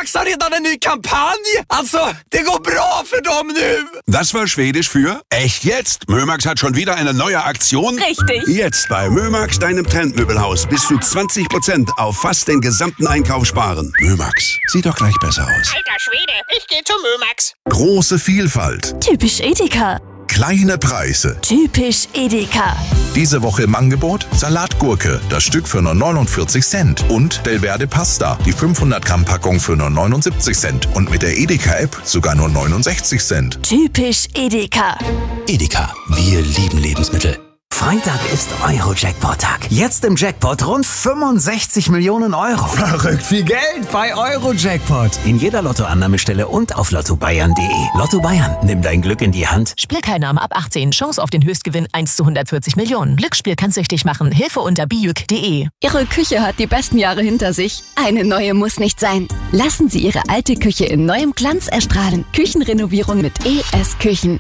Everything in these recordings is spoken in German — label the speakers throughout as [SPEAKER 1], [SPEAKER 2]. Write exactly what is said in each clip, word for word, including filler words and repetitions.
[SPEAKER 1] Mömax har redan en ny kampanj. Alltså, det går bra för dem nu.
[SPEAKER 2] Das war Schwedisch für echt jetzt. Mömax hat schon wieder eine neue Aktion.
[SPEAKER 3] Richtig.
[SPEAKER 2] Jetzt bei Mömax, deinem Trendmöbelhaus, bis zu zwanzig Prozent auf fast den gesamten Einkauf sparen. Mömax, sieht doch gleich besser aus.
[SPEAKER 4] Alter Schwede, ich gehe zu Mömax.
[SPEAKER 2] Große Vielfalt.
[SPEAKER 3] Typisch Edeka.
[SPEAKER 2] Kleine Preise.
[SPEAKER 3] Typisch Edeka.
[SPEAKER 5] Diese Woche im Angebot Salatgurke, das Stück für nur neunundvierzig Cent und Delverde Pasta, die fünfhundert Gramm Packung für nur neunundsiebzig Cent und mit der Edeka-App sogar nur neunundsechzig Cent.
[SPEAKER 3] Typisch Edeka.
[SPEAKER 6] Edeka, wir lieben Lebensmittel. Freitag ist Euro-Jackpot-Tag. Jetzt im Jackpot rund fünfundsechzig Millionen Euro.
[SPEAKER 7] Verrückt viel Geld bei Euro-Jackpot.
[SPEAKER 6] In jeder Lottoannahmestelle und auf lotto bayern punkt de. Lotto Bayern, nimm dein Glück in die Hand.
[SPEAKER 8] Spielteilnahme ab achtzehn. Chance auf den Höchstgewinn eins zu hundertvierzig Millionen. Glücksspiel kann süchtig machen. Hilfe unter bijuk punkt de.
[SPEAKER 9] Ihre Küche hat die besten Jahre hinter sich. Eine neue muss nicht sein. Lassen Sie Ihre alte Küche in neuem Glanz erstrahlen. Küchenrenovierung mit E S Küchen.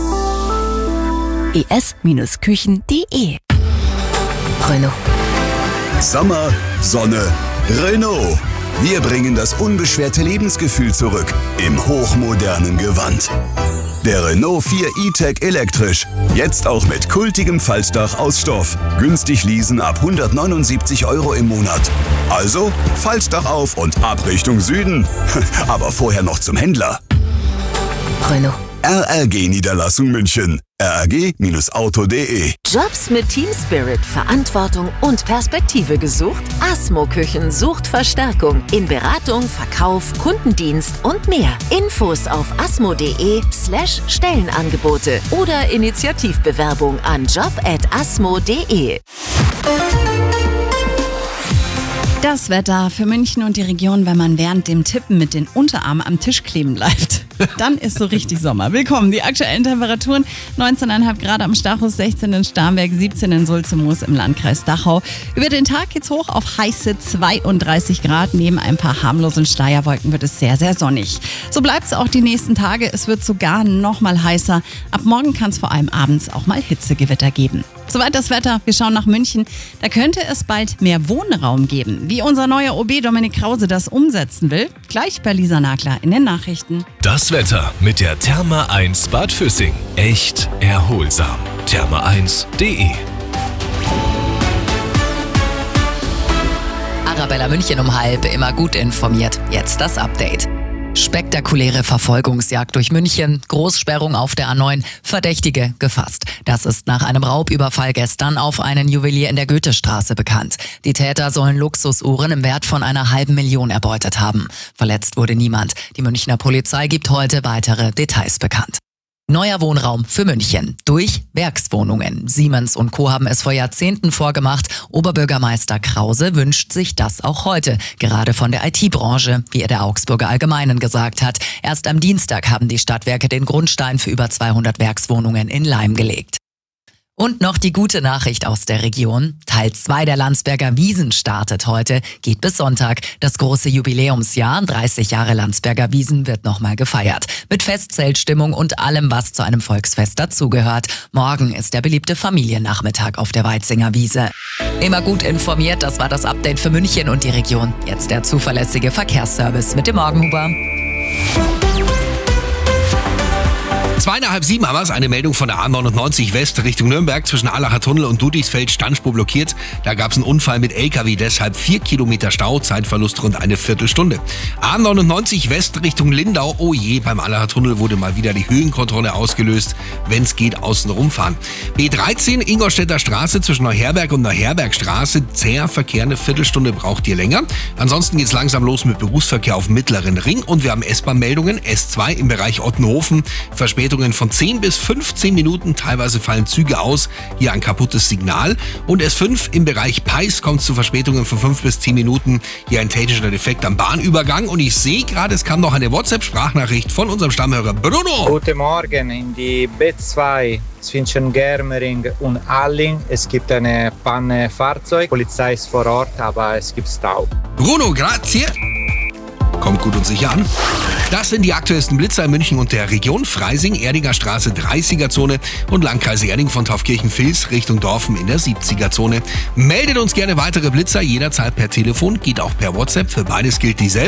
[SPEAKER 9] e s Küchen punkt de. Renault.
[SPEAKER 2] Sommer, Sonne, Renault. Wir bringen das unbeschwerte Lebensgefühl zurück im hochmodernen Gewand. Der Renault vier E-Tech elektrisch. Jetzt auch mit kultigem Faltdach aus Stoff. Günstig leasen ab hundertneunundsiebzig Euro im Monat. Also Faltdach auf und ab Richtung Süden. Aber vorher noch zum Händler.
[SPEAKER 9] Renault.
[SPEAKER 2] R R G-Niederlassung München. r r g Auto punkt de.
[SPEAKER 10] Jobs mit Team Spirit, Verantwortung und Perspektive gesucht? Asmo Küchen sucht Verstärkung in Beratung, Verkauf, Kundendienst und mehr. Infos auf asmo.de slash Stellenangebote oder Initiativbewerbung an job at asmo punkt de.
[SPEAKER 11] Das Wetter für München und die Region, wenn man während dem Tippen mit den Unterarmen am Tisch kleben bleibt. Dann ist so richtig Sommer. Willkommen. Die aktuellen Temperaturen: neunzehn Komma fünf Grad am Stachus, sechzehn in Starnberg, siebzehn in Sulzemoos im Landkreis Dachau. Über den Tag geht's hoch auf heiße zweiunddreißig Grad. Neben ein paar harmlosen Schleierwolken wird es sehr, sehr sonnig. So bleibt es auch die nächsten Tage. Es wird sogar noch mal heißer. Ab morgen kann es vor allem abends auch mal Hitzegewitter geben. Soweit das Wetter. Wir schauen nach München. Da könnte es bald mehr Wohnraum geben. Wie unser neuer O B Dominik Krause das umsetzen will, gleich bei Lisa Nagler in den Nachrichten.
[SPEAKER 12] Das Wetter mit der Therma eins Bad Füssing. Echt erholsam. Therma eins punkt de.
[SPEAKER 13] Arabella München um halb, immer gut informiert. Jetzt das Update. Spektakuläre Verfolgungsjagd durch München, Großsperrung auf der A neun, Verdächtige gefasst. Das ist nach einem Raubüberfall gestern auf einen Juwelier in der Goethestraße bekannt. Die Täter sollen Luxusuhren im Wert von einer halben Million erbeutet haben. Verletzt wurde niemand. Die Münchner Polizei gibt heute weitere Details bekannt. Neuer Wohnraum für München durch Werkswohnungen. Siemens und Co. haben es vor Jahrzehnten vorgemacht. Oberbürgermeister Krause wünscht sich das auch heute, gerade von der I T-Branche, wie er der Augsburger Allgemeinen gesagt hat. Erst am Dienstag haben die Stadtwerke den Grundstein für über zweihundert Werkswohnungen in Leim gelegt. Und noch die gute Nachricht aus der Region. Teil zwei der Landsberger Wiesn startet heute, geht bis Sonntag. Das große Jubiläumsjahr, dreißig Jahre Landsberger Wiesn, wird nochmal gefeiert. Mit Festzeltstimmung und allem, was zu einem Volksfest dazugehört. Morgen ist der beliebte Familiennachmittag auf der Weitzinger Wiese. Immer gut informiert, das war das Update für München und die Region. Jetzt der zuverlässige Verkehrsservice mit dem Morgenhuber.
[SPEAKER 14] Zweieinhalb sieben haben wir es. Eine Meldung von der A neunundneunzig West Richtung Nürnberg zwischen Allacher Tunnel und Ludwigsfeld, Standspur blockiert. Da gab es einen Unfall mit L K W, deshalb vier Kilometer Stau, Zeitverlust rund eine Viertelstunde. A neunundneunzig West Richtung Lindau. Oh je, beim Allacher Tunnel wurde mal wieder die Höhenkontrolle ausgelöst. Wenn es geht, außen rumfahren. B dreizehn Ingolstädter Straße zwischen Neuherberg und Neuherbergstraße. Zäher Verkehr, eine Viertelstunde braucht ihr länger. Ansonsten geht's langsam los mit Berufsverkehr auf dem Mittleren Ring. Und wir haben S-Bahn-Meldungen. S zwei im Bereich Ottenhofen. Verspätung von zehn bis fünfzehn Minuten, teilweise fallen Züge aus, hier ein kaputtes Signal. Und S fünf im Bereich Peis kommt es zu Verspätungen von fünf bis zehn Minuten, hier ein technischer Defekt am Bahnübergang. Und ich sehe gerade, es kam noch eine WhatsApp-Sprachnachricht von unserem Stammhörer Bruno.
[SPEAKER 15] Guten Morgen, in die B zwei zwischen Germering und Alling. Es gibt eine Panne Fahrzeug, Polizei ist vor Ort, aber es gibt Stau.
[SPEAKER 14] Bruno, grazie. Kommt gut und sicher an. Das sind die aktuellsten Blitzer in München und der Region. Freising, Erdinger Straße, dreißiger-Zone und Landkreis Erding von Taufkirchen-Vils Richtung Dorfen in der siebziger-Zone. Meldet uns gerne weitere Blitzer, jederzeit per Telefon, geht auch per WhatsApp. Für beides gilt dieselbe